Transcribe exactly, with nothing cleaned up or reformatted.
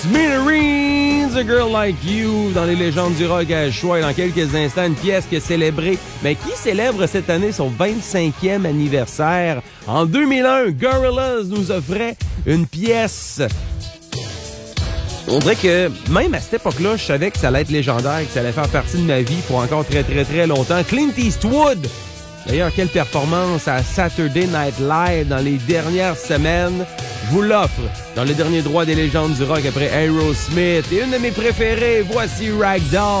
Smithereens, A Girl Like You, dans les légendes du rock à choix. Et dans quelques instants, une pièce qui a célébré, mais qui célèbre cette année son vingt-cinquième anniversaire. En deux mille un, Gorillaz nous offrait une pièce. On dirait que même à cette époque-là, je savais que ça allait être légendaire, que ça allait faire partie de ma vie pour encore très très très longtemps. Clint Eastwood! D'ailleurs, quelle performance à Saturday Night Live dans les dernières semaines. Je vous l'offre dans le dernier droit des légendes du rock après Aerosmith. Et une de mes préférées, voici Ragdoll.